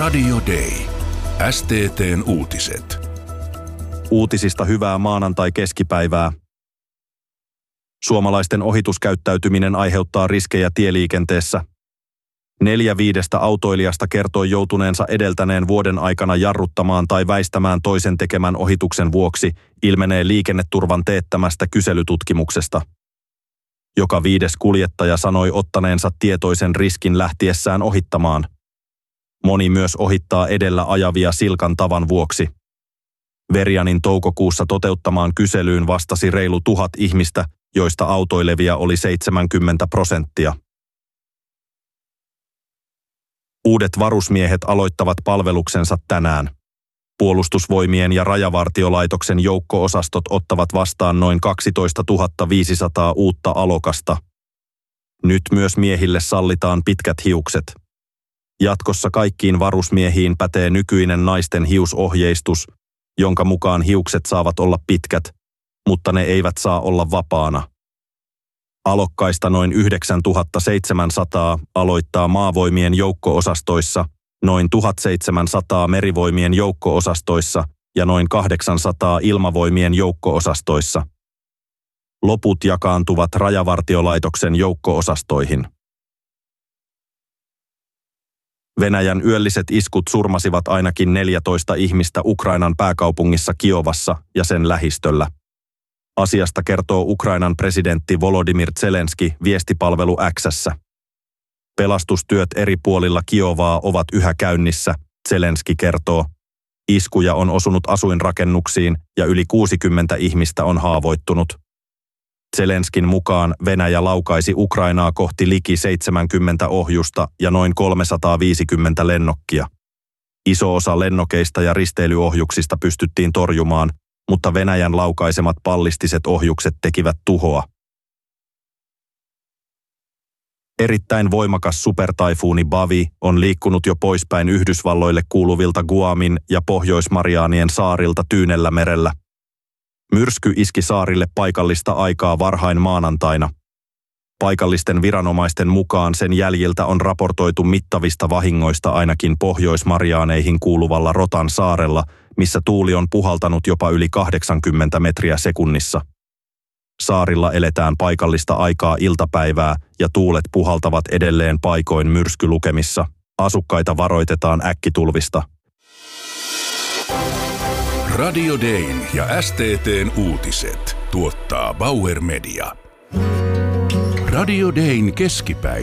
Radio Day. STT:n uutiset. Uutisista hyvää maanantai-keskipäivää. Suomalaisten ohituskäyttäytyminen aiheuttaa riskejä tieliikenteessä. 4/5 autoilijasta kertoi joutuneensa edeltäneen vuoden aikana jarruttamaan tai väistämään toisen tekemän ohituksen vuoksi, ilmenee Liikenneturvan teettämästä kyselytutkimuksesta. Joka 5. kuljettaja sanoi ottaneensa tietoisen riskin lähtiessään ohittamaan. Moni myös ohittaa edellä ajavia silkan tavan vuoksi. Verianin toukokuussa toteuttamaan kyselyyn vastasi reilu 1000 ihmistä, joista autoilevia oli 70%. Uudet varusmiehet aloittavat palveluksensa tänään. Puolustusvoimien ja Rajavartiolaitoksen joukko-osastot ottavat vastaan noin 12 500 uutta alokasta. Nyt myös miehille sallitaan pitkät hiukset. Jatkossa kaikkiin varusmiehiin pätee nykyinen naisten hiusohjeistus, jonka mukaan hiukset saavat olla pitkät, mutta ne eivät saa olla vapaana. Alokkaista noin 9700 aloittaa maavoimien joukko-osastoissa, noin 1700 merivoimien joukko-osastoissa ja noin 800 ilmavoimien joukko-osastoissa. Loput jakaantuvat Rajavartiolaitoksen joukko-osastoihin. Venäjän yölliset iskut surmasivat ainakin 14 ihmistä Ukrainan pääkaupungissa Kiovassa ja sen lähistöllä. Asiasta kertoo Ukrainan presidentti Volodymyr Zelenski viestipalvelu X:ssä. Pelastustyöt eri puolilla Kiovaa ovat yhä käynnissä, Zelenski kertoo. Iskuja on osunut asuinrakennuksiin ja yli 60 ihmistä on haavoittunut. Zelenskin mukaan Venäjä laukaisi Ukrainaa kohti liki 70 ohjusta ja noin 350 lennokkia. Iso osa lennokeista ja risteilyohjuksista pystyttiin torjumaan, mutta Venäjän laukaisemat ballistiset ohjukset tekivät tuhoa. Erittäin voimakas supertaifuuni Bavi on liikkunut jo poispäin Yhdysvalloille kuuluvilta Guamin ja Pohjois-Marianien saarilta Tyynellä merellä. Myrsky iski saarille paikallista aikaa varhain maanantaina. Paikallisten viranomaisten mukaan sen jäljiltä on raportoitu mittavista vahingoista ainakin Pohjois-Marianeihin kuuluvalla Rotan saarella, missä tuuli on puhaltanut jopa yli 80 metriä sekunnissa. Saarilla eletään paikallista aikaa iltapäivää ja tuulet puhaltavat edelleen paikoin myrskylukemissa. Asukkaita varoitetaan äkkitulvista. Radio Dayn ja STT:n uutiset tuottaa Bauer Media. Radio Dayn keskipäivä.